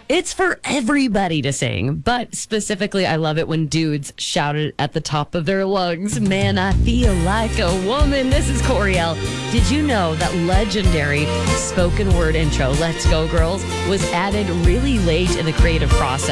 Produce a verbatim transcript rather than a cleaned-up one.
It's for everybody to sing, but specifically, I love it when dudes shout it at the top of their lungs. Man, I feel like a woman. This is Coriel. Did you know that legendary spoken word intro, Let's Go Girls, was added really late in the creative process?